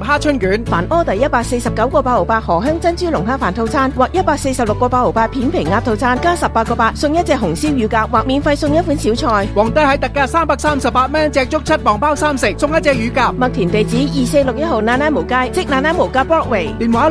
蝦春卷。 凡order149個8毫8荷香珍珠龍蝦飯套餐或146個8毫8片皮鴨套餐加18個8送一隻紅燒乳鴿或免費送一款小菜。 皇帝蟹特價338蚊隻足7磅包3食，送一隻乳鴿。 麥田地址2461號奶奶毛街，即奶奶毛街 Broadway。 電話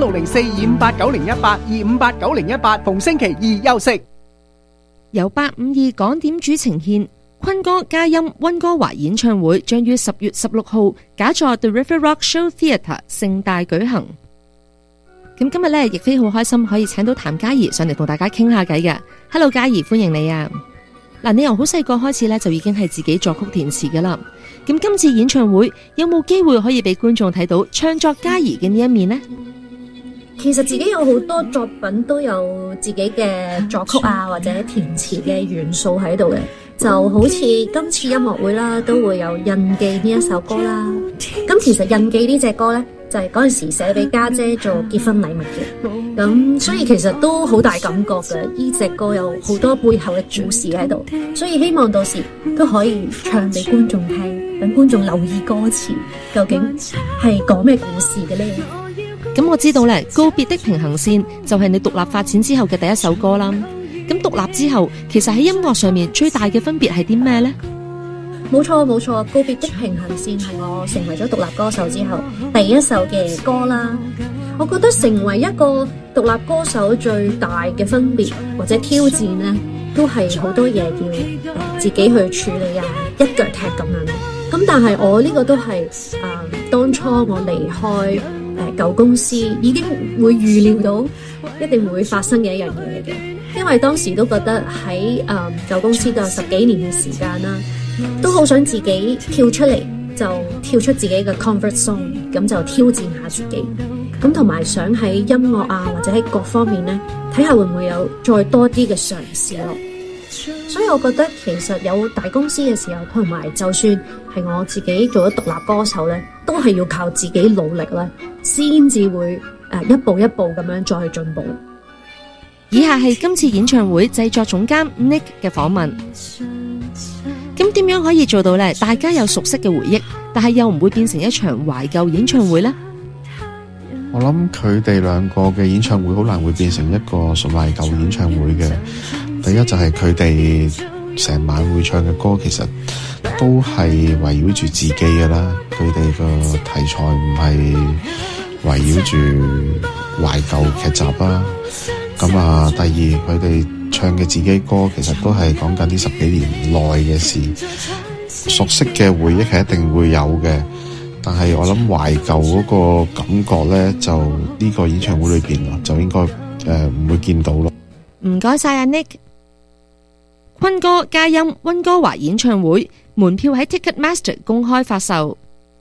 60425890018，2589018，逢星期二休息。 由852港點主呈獻坤哥嘉音溫哥華演唱會，將於10月16號假座 The River Rock Show Theatre 盛大舉行。咁今日咧，亦非好開心可以請到譚嘉儀上嚟同大家傾下偈嘅。Hello， 嘉儀，歡迎你啊！嗱，你由好細個開始咧，就已經係自己作曲填詞噶啦。咁今次演唱會有冇機會可以俾觀眾睇到唱作嘉儀嘅呢一面呢？ 其實自己有好多作品都有自己嘅作曲啊，或者填詞嘅元素喺度嘅，就好似今次音樂會啦，都會有印記呢一首歌啦。咁其實印記呢隻歌呢，就係嗰陣時寫俾家姐做結婚禮物嘅，咁所以其實都好大感覺嘅。呢隻歌有好多背後嘅故事喺度，所以希望到時都可以唱俾觀眾聽，等觀眾留意歌詞究竟係講咩故事嘅呢？ 咁我知道咧，告別的平衡線就係你獨立發展之後嘅第一首歌啦。咁獨立之後，其實喺音樂上面最大嘅分別係啲咩呢？ 冇錯，告別的平衡線係我成為咗獨立歌手之後第一首嘅歌啦。我覺得成為一個獨立歌手最大嘅分別或者挑戰呢，都係好多嘢要自己去處理啊，一腳踢咁樣。咁但係我呢個都係當初我離開舊公司已經會預料到一定會發生嘅一樣嘢嚟嘅，因為當時都覺得喺舊公司都有10幾年嘅時間啦，都好想自己跳出嚟，就跳出自己嘅 comfort zone， 咁就挑戰下自己，咁同埋想喺音樂啊或者喺各方面呢，睇下會唔會有再多啲嘅嘗試咯。所以我覺得其實有大公司嘅時候，同埋就算係我自己做咗獨立歌手呢，都係要靠自己努力咧，先至會一步一步咁樣再去進步。 以下係今次演唱會製作總監 Nick 嘅訪問。咁點樣可以做到呢？大家有熟悉嘅回憶，但係又唔會變成一場懷舊演唱會呢？ 我諗佢哋兩個嘅演唱會好難會變成一個純懷舊演唱會嘅。第一就係佢哋成晚會唱嘅歌，其實都係圍繞住自己嘅啦。佢哋個題材唔係圍繞住懷舊劇集啦。咁啊，第二佢哋唱嘅自己歌，其實都係講緊呢10幾年內嘅事。熟悉嘅回憶係一定會有嘅，但係我諗懷舊嗰個感覺咧，就呢個演唱會裏邊就應該唔會見到咯。 唔該晒阿 Nick。坤哥嘉音溫哥華演唱會門票喺 Ticketmaster 公開發售。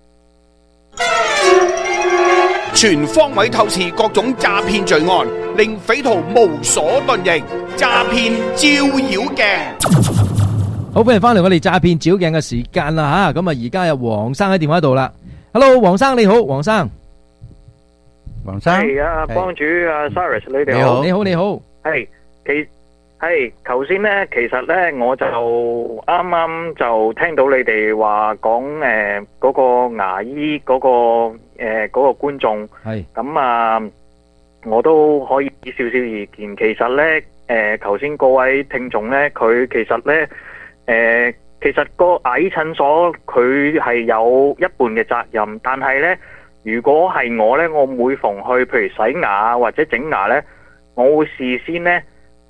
全方位透視各種詐騙罪案，令匪徒無所遁形。詐騙照妖鏡。 好，歡迎翻嚟我哋詐騙照妖鏡嘅時間啦吓，咁啊而家有黃生喺電話度啦。Hello， 黃生你好，黃生。黃生。 係啊，幫主啊 Cyrus， 你哋好。 你好，你好。 係，頭先咧，其實咧，我就啱啱就聽到你哋話講嗰個牙醫嗰個觀眾，係咁啊，我都可以俾少少意見。其實咧，頭先嗰位聽眾咧，佢其實咧，其實個牙醫診所佢係有一半嘅責任，但係咧，如果係我咧，我每逢去譬如洗牙或者整牙咧，我會事先咧。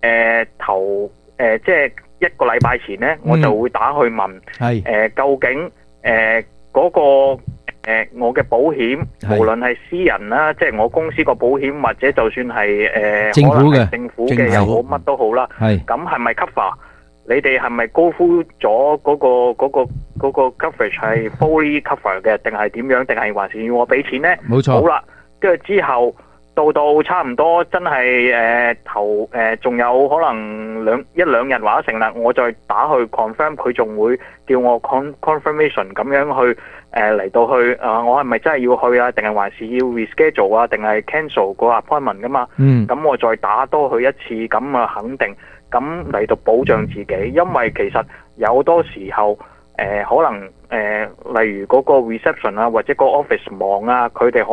即係1個禮拜前咧，我就會打去問，究竟嗰個我嘅保險，無論係私人啦，即係我公司個保險，或者就算係政府嘅， 政府嘅又好，乜都好啦。咁係咪 cover？你哋係咪高呼咗嗰個 coverage 係 fully cover 嘅，定係點樣？定係還是要我俾錢咧？冇錯。好啦，跟住之後。到差唔多真係仲有可能一兩日或者成日，我再打去 confirm， 佢仲會叫我 confirmation 咁樣去嚟到去我係咪真係要去啊？定係還是要 reschedule 啊？定係 cancel 個 appointment 噶嘛？咁我再打多去一次，咁啊肯定咁嚟到保障自己，因為其實有好多時候可能例如嗰個 reception 啊，或者個 office 忙啊，佢哋